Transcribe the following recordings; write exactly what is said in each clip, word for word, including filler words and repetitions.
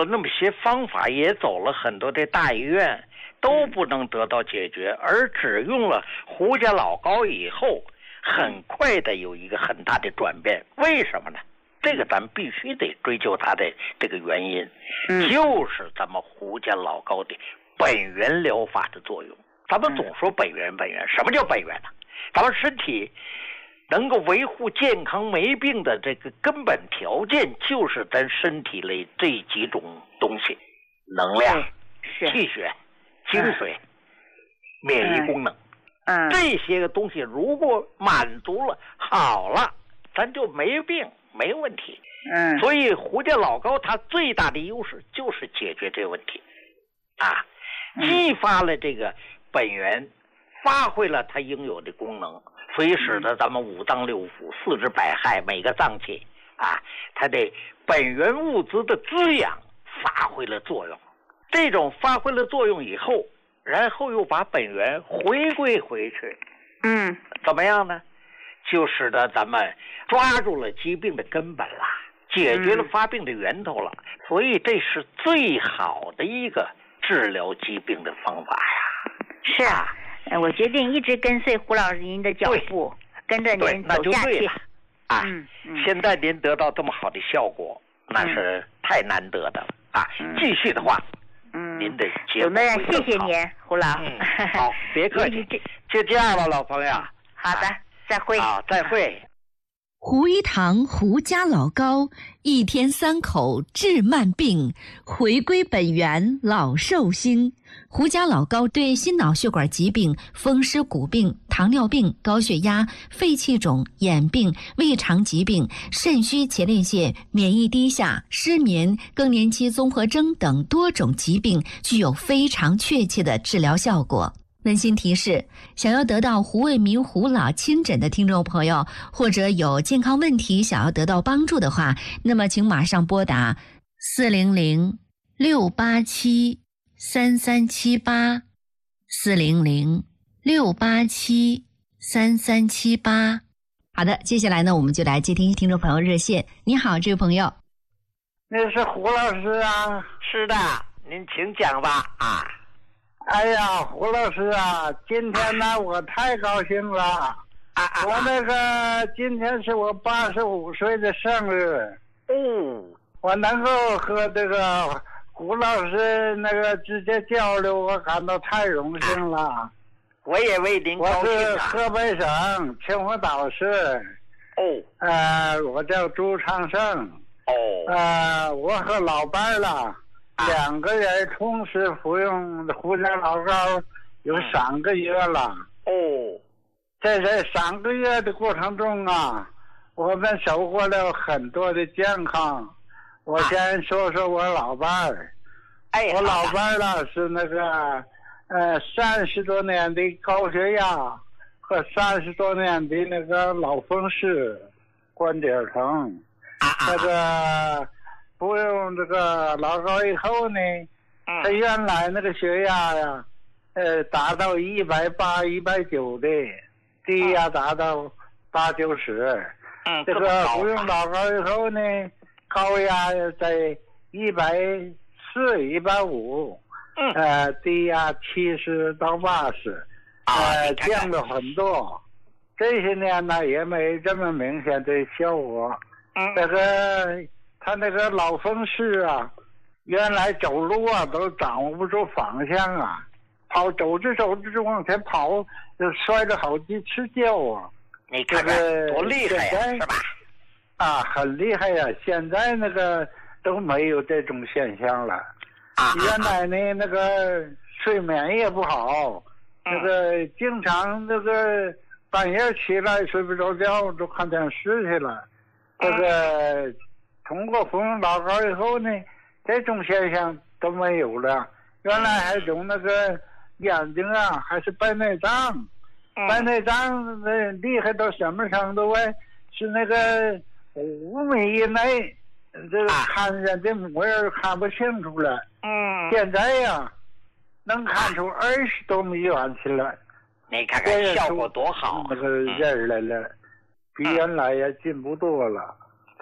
了那么些方法，也走了很多的大医院，都不能得到解决，而只用了胡家老膏以后，很快的有一个很大的转变。为什么呢？这个咱必须得追究它的这个原因， 嗯、 就是咱们胡家老膏的本源疗法的作用。咱们总说本源本源，什么叫本源呢？咱们身体能够维护健康没病的这个根本条件，就是咱身体里这几种东西：能量、气血、精髓、嗯、免疫功能。 嗯， 这些个东西如果满足了，好了，咱就没病。没问题， 嗯， 所以胡家老膏它最大的优势就是解决这个问题，啊，激发了这个本源，发挥了它应有的功能，所以使得咱们五脏六腑、四肢百骸每个脏器啊，它的本源物质的滋养发挥了作用。这种发挥了作用以后，然后又把本源回归回去， 嗯， 怎么样呢？就使得咱们抓住了疾病的根本了，解决了发病的源头了，嗯、所以这是最好的一个治疗疾病的方法呀。 是啊，我决定一直跟随胡老师您的脚步，跟着您走下去。 啊、嗯嗯，现在您得到这么好的效果，那是太难得的了啊！嗯、继续的话， 嗯， 您的节目会更好。 谢谢您，胡老。 嗯、好，别客气，就这样了，老朋友。 好的。啊再会。 好，再会。 胡一堂胡家老膏，一天三口治慢病，回归本源老寿星。胡家老膏对心脑血管疾病、风湿骨病、糖尿病、高血压、肺气肿、眼病、胃肠疾病、肾虚前列腺、免疫低下、失眠、更年期综合征等多种疾病具有非常确切的治疗效果。温馨提示：想要得到胡卫民胡老亲诊的听众朋友，或者有健康问题想要得到帮助的话，那么请马上拨打四零零六八七三三七八，四零零六八七三三七八。好的，接下来呢，我们就来接听听众朋友热线。你好，这位朋友。 那是胡老师啊？ 是的，您请讲吧。啊。 哎呀，胡老师啊，今天呢我太高兴了！ 啊啊、 我那个今天是我八十五岁的生日， 哦， 我能够和这个胡老师那个直接交流，我感到太荣幸了。啊、 我也为您高兴、啊。 我是河北省秦皇岛市。 哦。 呃，我叫朱长胜。 哦。 呃，我和老伴儿了。两个人同时服用胡家老膏有三个月了。 哦， 在这三个月的过程中啊，我们收获了很多的健康。我先说说我老伴儿。 哎， 我老伴儿呢是那个呃三十多年的高血压和三十多年的那个脑风湿、关节疼，那个。服用这个老膏以后呢，他原来那个血压呀，呃，达到一百八、一百九的，低压达到八九十。 嗯， 这个服用老膏以后呢，高压在一百四、一百五， 嗯， 呃，低压七十到八十，呃，降了很多。这些年呢，也没这么明显的效果。 嗯， 这个。他那个脑风湿啊，原来走路啊都掌握不住方向啊，跑走着走着就往前跑，就摔了好几次跤啊。 你看看多厉害呀，是吧？ 啊，很厉害呀！现在那个都没有这种现象了。 啊， 原来呢，那个睡眠也不好， 嗯、 那个经常那个半夜起来睡不着觉，就看电视去了。这个。嗯通过服用老膏以后呢，这种现象都没有了。原来还有那个眼睛啊，还是白内障， 嗯、 白内障那厉害到什么程度啊？是那个五米以内，这个看人的模样看不清楚了。 嗯， 现在呀，能看出二十多米远去了。 你看看效果多好， 那个人来了，嗯、比原来也进步多了。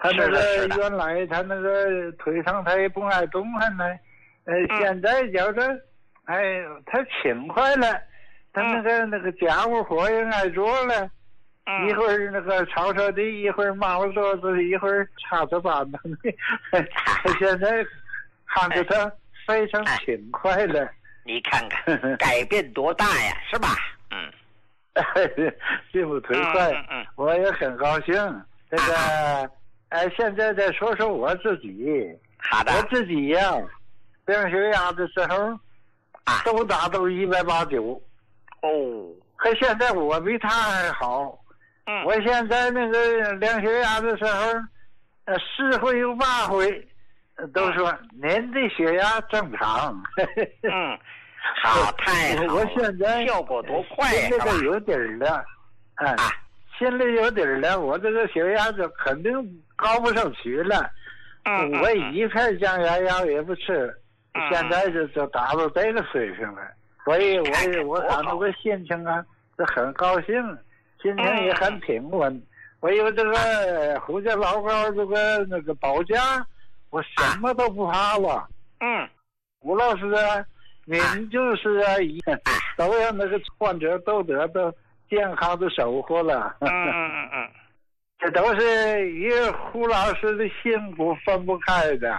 他那个原来他那个腿上他也不爱动弹呢，呃， 嗯、 现在觉得，哎，他轻快了，他那个、嗯、那个家务活也爱做了。 嗯、 一会儿那个扫扫地，一会儿抹桌子，一会儿擦擦板子。现在看着他非常勤快了。哎、 你看看，改变多大呀，是吧？嗯， 进步忒快， 嗯嗯、 我也很高兴。这个，哎、啊，现在再说说我自己。 好的。 我自己呀，量血压的时候， 啊， 都达到一百八九。 哦。 可现在我比他还好。 嗯、 我现在那个量血压的时候，呃，十回有八回，都说您的血压正常。 嗯，好，太好了。 我现在效果多快呀！ 心里头有底儿了，哎、啊，心里有底儿了，我这个血压就肯定高不上去了。 嗯， 我一片降压药也不吃， 嗯、 现在就就达到这个水平了。所以我也我感到个心情啊，是很高兴。心情也很平稳，嗯、我有这个胡家老高这个那个保驾，我什么都不怕了。 嗯， 吴老师啊，您就是啊，都让那个患者都得到健康的收获了。 嗯嗯嗯， 这都是与胡老师的辛苦分不开的。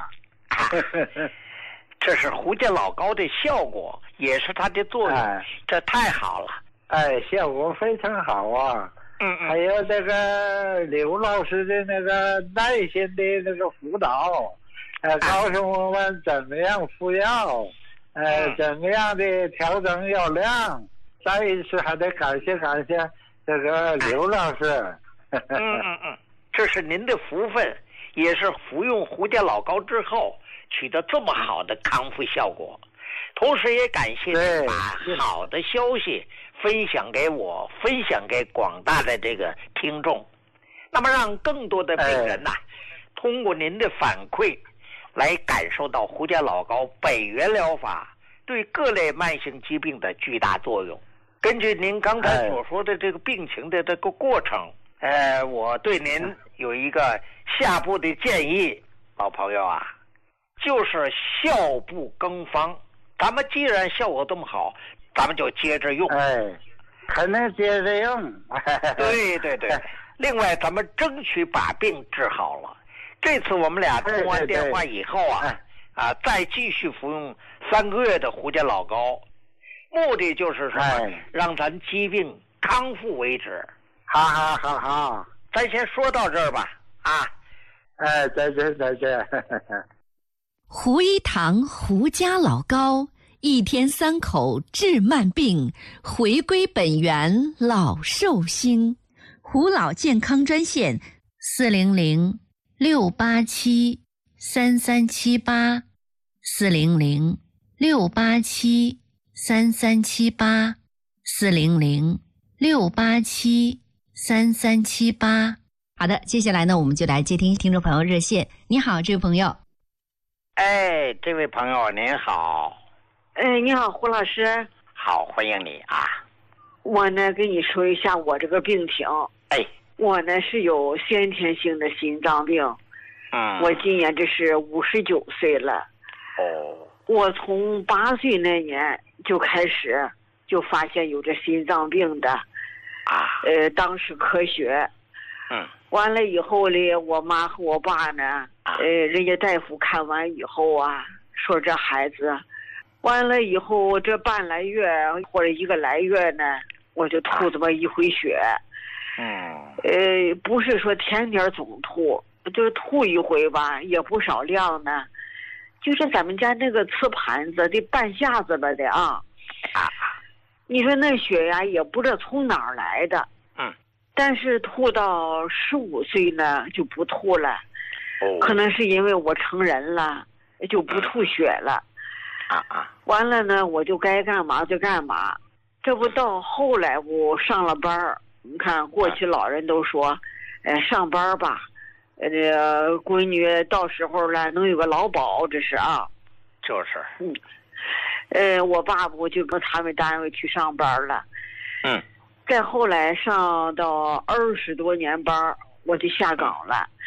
这是胡家老高的效果，也是他的作用，哎、这太好了。 哎，效果非常好啊！ 嗯嗯， 还有这个刘老师的那个耐心的那个辅导，呃，告诉我们怎么样服药，呃， 嗯、 怎么样的调整药量。再一次还得感谢感谢这个刘老师。 嗯嗯嗯，这是您的福分，也是服用胡家老高之后取得这么好的康复效果。同时也感谢您把好的消息分享给我，分享给广大的这个听众，那么让更多的病人呐、啊，通过您的反馈，来感受到胡家老高本源疗法对各类慢性疾病的巨大作用。根据您刚才所说的这个病情的这个过程，呃，我对您有一个下步的建议，老朋友啊，就是效不更方。咱们既然效果这么好，咱们就接着用。 哎，肯定接着用。 对对对。另外，咱们争取把病治好了。这次我们俩通完电话以后啊， 对对对啊，再继续服用三个月的胡家老高，目的就是什么？ 哎、 让咱疾病康复为止。 好好好好， 咱先说到这儿吧。啊， 哎，再见再见。 胡一堂胡家老高，一天三口治慢病，回归本源老寿星。胡老健康专线四零零六八七三三七八四零零六八七三三七八四零零六八七三三七八。好的，接下来呢，我们就来接听听众朋友热线。你好，这位朋友。 哎，这位朋友您好。 哎，你好，胡老师。 好，欢迎你啊。 我呢跟你说一下我这个病情。 哎， 我呢是有先天性的心脏病。 嗯。 我今年这是五十九岁了。 哦。 我从八岁那年就开始就发现有这心脏病的。 啊。 呃，当时科学。 嗯。 完了以后呢，我妈和我爸呢，呃，人家大夫看完以后啊，说这孩子，完了以后这半来月或者一个来月呢，我就吐这么一回血。 嗯。 呃，不是说天天总吐，就是吐一回吧，也不少量呢。就是咱们家那个瓷盘子的半下子吧的啊。 啊。 你说那血呀，也不知道从哪儿来的。 嗯。 但是吐到十五岁呢就不吐了， 哦， 可能是因为我成人了，就不吐血了。 啊啊！ 完了呢，我就该干嘛就干嘛。这不到后来我上了班儿，你看过去老人都说，呃，上班吧，呃，这个闺女到时候了能有个劳保，这是啊。 就是。 嗯。呃，我爸爸就跟他们单位去上班了。 嗯。 再后来上到二十多年班，我就下岗了。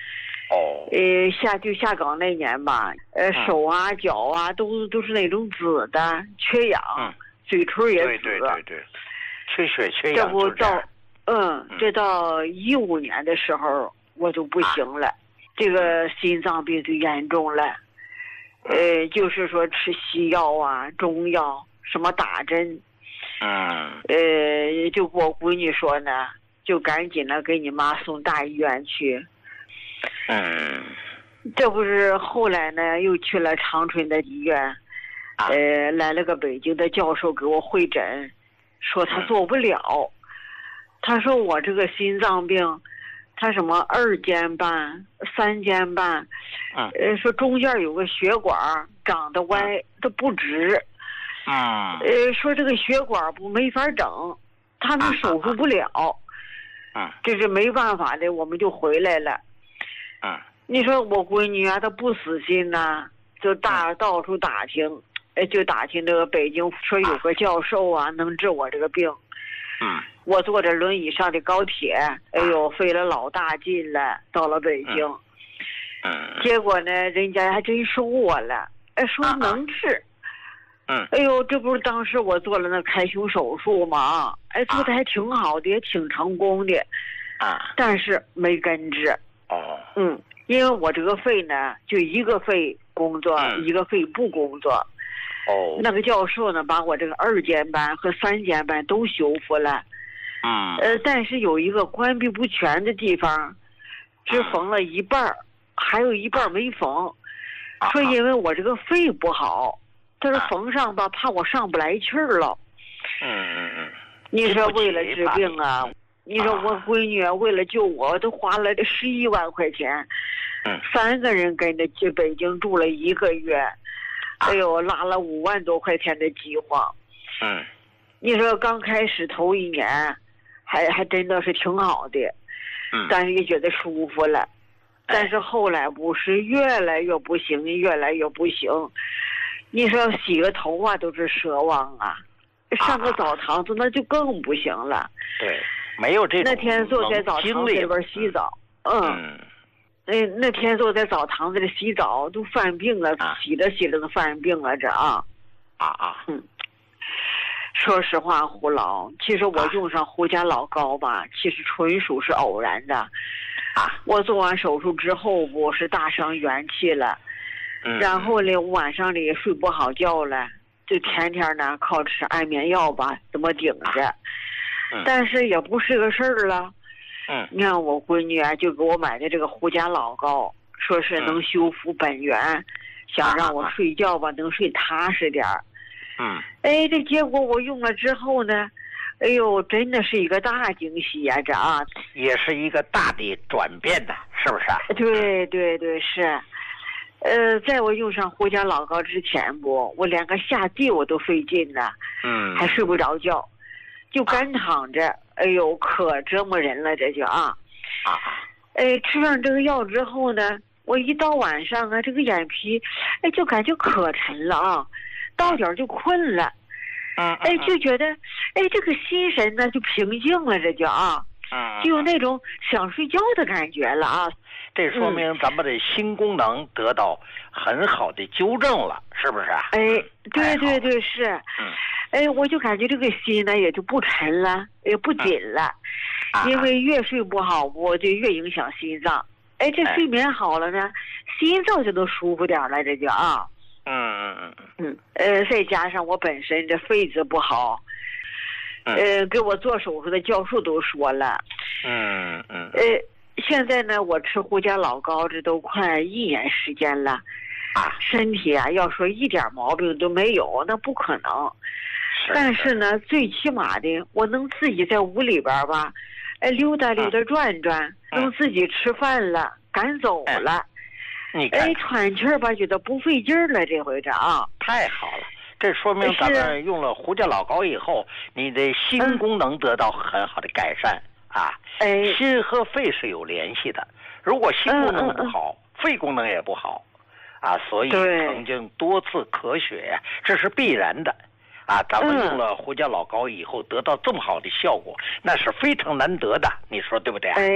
哦。 呃，下就下岗那年吧，呃，嗯、手啊脚啊都都是那种紫的，缺氧，嗯、嘴唇也紫。 对对对对，缺血缺氧。 这不到，嗯，这到一五年的时候我就不行了，啊、这个心脏病就严重了，嗯、呃，就是说吃西药啊、中药，什么打针。 嗯。 呃，就跟我闺女说呢，就赶紧的给你妈送大医院去。 嗯。 这不是后来呢，又去了长春的医院，啊、呃，来了个北京的教授给我会诊，说他做不了。嗯、他说我这个心脏病，他什么二尖瓣、三尖瓣，嗯、呃，说中间有个血管长得歪，它不直。 啊， 呃，说这个血管不没法整，他们手术不了， 啊， 这是没办法的，我们就回来了。 啊， 你说我闺女啊，她不死心呐、啊，就大到处打听，呃，就打听这个北京，说有个教授啊，能治我这个病。 嗯， 我坐着轮椅上的高铁，哎呦，费了老大劲了，到了北京。 嗯， 结果呢，人家还真收我了，哎，说能治。 嗯， 哎呦，这不是当时我做了那开胸手术吗？哎，做的还挺好的，也挺成功的， 啊， 但是没根治。 哦， 嗯，因为我这个肺呢，就一个肺工作， 嗯、 一个肺不工作。 哦， 那个教授呢，把我这个二尖瓣和三尖瓣都修复了。 嗯， 呃，但是有一个关闭不全的地方，只缝了一半儿，还有一半儿没缝。 啊、 说因为我这个肺不好。他说缝上吧，怕我上不来气儿了。 嗯嗯嗯。 你说为了治病啊，你说我闺女为了救我，都花了这十一万块钱。 嗯。 三个人跟着去北京住了一个月，哎呦，拉了五万多块钱的饥荒。 嗯。 你说刚开始头一年，还还真的是挺好的。 嗯。 但是也觉得舒服了，但是后来不是越来越不行，越来越不行。你说洗个头啊都是奢望啊，上个澡堂子那就更不行了。 对，没有这种那天坐在澡堂子里边洗澡，嗯，那那天坐在澡堂子里洗澡都犯病了， 啊、 洗着洗着都犯病了，这啊啊啊， 嗯。说实话，胡老，其实我用上胡家老膏吧，啊、其实纯属是偶然的。 啊， 我做完手术之后，我是大伤元气了。 嗯、 然后呢，晚上里睡不好觉了，就天天呢靠吃安眠药吧，怎么顶着， 嗯、 但是也不是个事儿了。 嗯， 你看我闺女啊，就给我买的这个胡家老膏，说是能修复本源，嗯、想让我睡觉吧，啊、能睡踏实点儿。 嗯， 哎，这结果我用了之后呢，哎呦，真的是一个大惊喜呀、啊！这啊， 也是一个大的转变的，是不是啊？ 对对对，是。呃，在我用上胡家老膏之前不，我连个下地我都费劲呢， 嗯， 还睡不着觉，就干躺着，啊、哎呦，可折磨人了，这就啊， 啊， 哎，吃上这个药之后呢，我一到晚上啊，这个眼皮，哎，就感觉可沉了啊，到点就困了， 嗯， 哎，就觉得，哎，这个心神呢就平静了，这就啊， 嗯， 就有那种想睡觉的感觉了啊。 这说明咱们的心功能得到很好的纠正了，是不是啊？ 哎，对对对，是。 嗯。 哎，我就感觉这个心呢也就不沉了，也不紧了， 嗯、 因为越睡不好，我就越影响心脏。哎，这睡眠好了呢，哎、心脏就能舒服点了，这就啊。 嗯嗯嗯嗯。呃，再加上我本身这肺子不好， 嗯、 呃，给我做手术的教授都说了。 嗯嗯。 呃。现在呢，我吃胡家老膏这都快一年时间了， 啊， 身体啊，要说一点毛病都没有，那不可能。 是但是呢，最起码的，我能自己在屋里边吧，哎，溜达溜达转转， 嗯、 能自己吃饭了，敢走了， 哎、你看哎，喘气儿吧，觉得不费劲儿了，这回这啊， 太好了。这说明咱们用了胡家老膏以后，你的心功能得到很好的改善。嗯啊， 哎， 心和肺是有联系的。如果心功能不好， 嗯嗯、 肺功能也不好，啊，所以曾经多次咳血呀，这是必然的。啊，咱们用了胡家老膏以后得到这么好的效果，嗯、那是非常难得的，你说对不对？ 哎，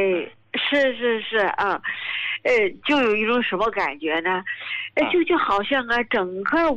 是是是啊，呃，就有一种什么感觉呢？呃，就就好像啊，整个